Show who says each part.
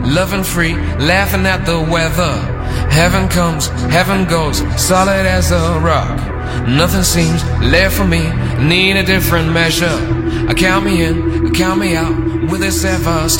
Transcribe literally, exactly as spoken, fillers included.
Speaker 1: loving free, laughing at the weather. Heaven comes, heaven goes, solid as a rock. Nothing seems left for me, need a different measure. Count me in, count me out, will this ever stop?